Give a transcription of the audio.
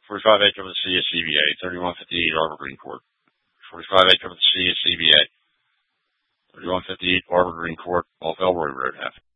45 acre of the C is CBA, 3158 Arbor Green Court. 45 acre of the C is CBA, 3158 Arbor Green Court off Elroy Road, half.